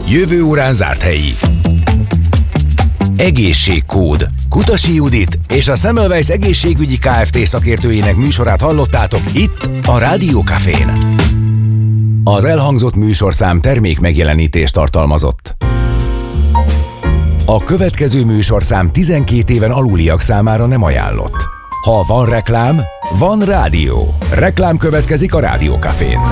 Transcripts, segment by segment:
Jövő órán zárt helyi. Egészségkód. Kutasi Judit és a Semmelweis egészségügyi Kft. Szakértőjének műsorát hallottátok itt a Rádió Cafén. Az elhangzott műsorszám termék megjelenítést tartalmazott. A következő műsorszám 12 éven aluliak számára nem ajánlott. Ha van reklám, van rádió. Reklám következik a Rádió Cafén.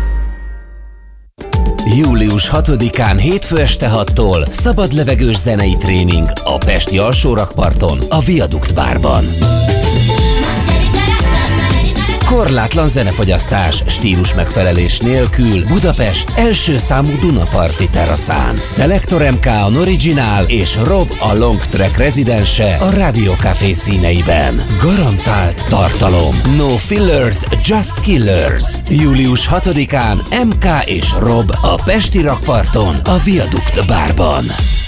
Július 6-án hétfő este 6-tól szabadlevegős zenei tréning a pesti Alsórakparton, a Viadukt bárban. Korlátlan zenefogyasztás, stílus megfelelés nélkül Budapest első számú Dunaparti teraszán. Selector MK a Original és Rob a Long Track rezidense a Rádió Café színeiben. Garantált tartalom. No fillers, just killers. Július 6-án MK és Rob a pesti rakparton, a Viadukt bárban.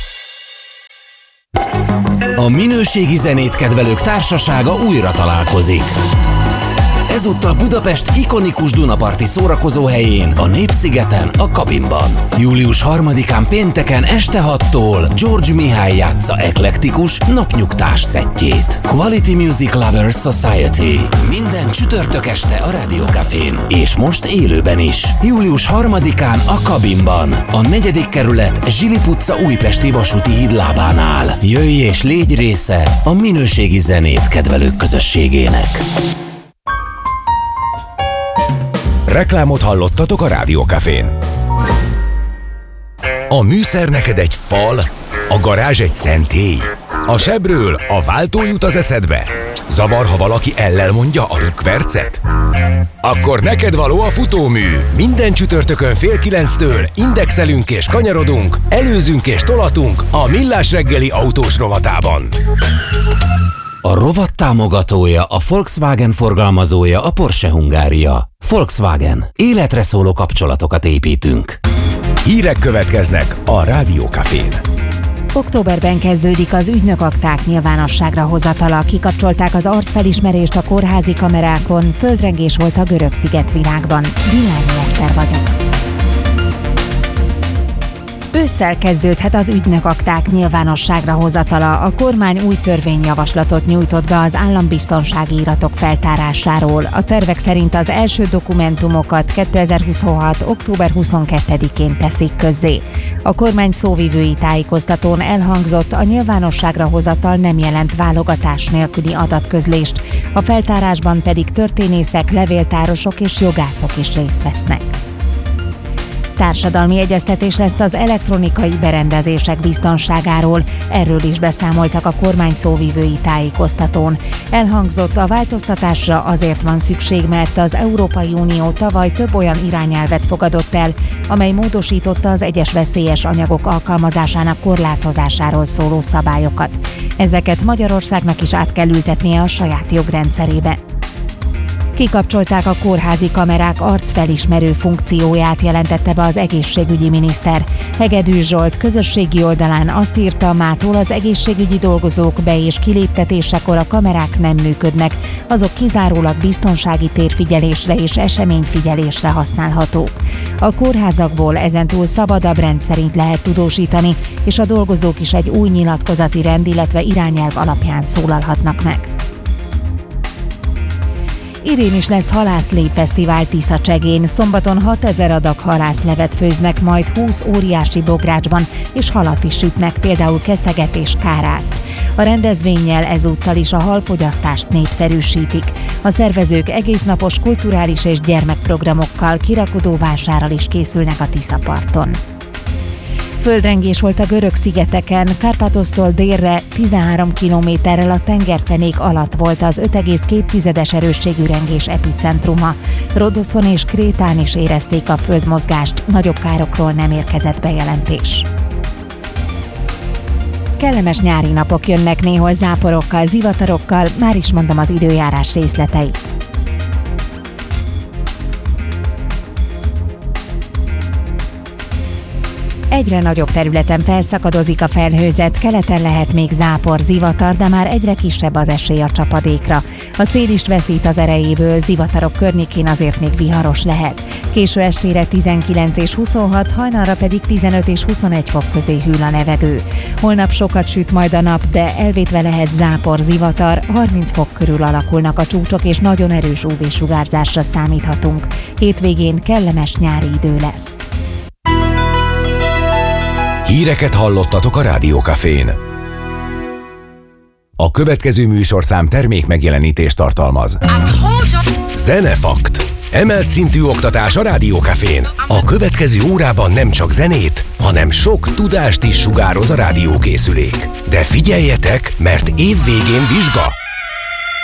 A minőségi zenét kedvelők társasága újra találkozik. Ezúttal Budapest ikonikus Dunaparti szórakozóhelyén, a Népszigeten, a Kabinban. Július 3-án pénteken este 6-tól George Mihály játsza eklektikus, napnyugtás szettjét. Quality Music Lovers Society. Minden csütörtök este a Rádió Cafén. És most élőben is. Július 3-án a Kabinban. A 4. kerület Zsilipp utca újpesti vasúti híd lábánál. Jöjj és légy része a minőségi zenét kedvelők közösségének. Reklámot hallottatok a Rádió Cafén. A műszer neked egy fal, a garázs egy szentély. A sebről a váltó jut az eszedbe. Zavar, ha valaki ellel mondja a rükvercet? Akkor neked való a futómű. Minden csütörtökön 8:30-től indexelünk és kanyarodunk, előzünk és tolatunk a Millás reggeli autós rovatában. A rovat támogatója, a Volkswagen forgalmazója, a Porsche Hungária. Volkswagen. Életre szóló kapcsolatokat építünk. Hírek következnek a Rádió Cafén. Októberben kezdődik az ügynökakták nyilvánosságra hozatala. Kikapcsolták az arcfelismerést a kórházi kamerákon, földrengés volt a Görög-szigetvilágban. Villányi Eszter vagyok. Ősszel kezdődhet az ügynökakták nyilvánosságra hozatala. A kormány új törvényjavaslatot nyújtott be az állambiztonsági iratok feltárásáról. A tervek szerint az első dokumentumokat 2026. október 22-én teszik közzé. A kormány szóvivői tájékoztatón elhangzott, a nyilvánosságra hozatal nem jelent válogatás nélküli adatközlést. A feltárásban pedig történészek, levéltárosok és jogászok is részt vesznek. Társadalmi egyeztetés lesz az elektronikai berendezések biztonságáról. Erről is beszámoltak a kormány szóvivői tájékoztatón. Elhangzott, a változtatásra azért van szükség, mert az Európai Unió tavaly több olyan irányelvet fogadott el, amely módosította az egyes veszélyes anyagok alkalmazásának korlátozásáról szóló szabályokat. Ezeket Magyarországnak is át kell ültetnie a saját jogrendszerébe. Kikapcsolták a kórházi kamerák arcfelismerő funkcióját, jelentette be az egészségügyi miniszter. Hegedűs Zsolt közösségi oldalán azt írta, mától az egészségügyi dolgozók be- és kiléptetésekor a kamerák nem működnek, azok kizárólag biztonsági térfigyelésre és eseményfigyelésre használhatók. A kórházakból ezentúl szabadabb rend szerint lehet tudósítani, és a dolgozók is egy új nyilatkozati rend, illetve irányelv alapján szólalhatnak meg. Idén is lesz halászlé-fesztivál Tiszacsegén. Szombaton 6000 adag halászlevet főznek, majd 20 óriási bográcsban, és halat is sütnek, például keszeget és kárászt. A rendezvénnyel ezúttal is a halfogyasztást népszerűsítik. A szervezők egésznapos kulturális és gyermekprogramokkal, kirakodóvásárral is készülnek a Tiszaparton. Földrengés volt a Görög-szigeteken, Kárpátosztól délre 13 kilométerrel a tengerfenék alatt volt az 5,2 erősségű rengés epicentruma. Rodoszon és Krétán is érezték a földmozgást, nagyobb károkról nem érkezett bejelentés. Kellemes nyári napok jönnek, néhol záporokkal, zivatarokkal, már is mondom az időjárás részleteit. Egyre nagyobb területen felszakadozik a felhőzet, keleten lehet még zápor, zivatar, de már egyre kisebb az esély a csapadékra. A szél is veszít az erejéből, zivatarok környékén azért még viharos lehet. Késő estére 19 és 26, hajnalra pedig 15 és 21 fok közé hűl a levegő. Holnap sokat süt majd a nap, de elvétve lehet zápor, zivatar, 30 fok körül alakulnak a csúcsok, és nagyon erős UV-sugárzásra számíthatunk. Hétvégén kellemes nyári idő lesz. Híreket hallottatok a Rádió Cafén. A következő műsorszám termék megjelenítést tartalmaz. Zenefakt. Emelt szintű oktatás a Rádió Cafén. A következő órában nem csak zenét, hanem sok tudást is sugároz a rádiókészülék. De figyeljetek, mert évvégén vizsga.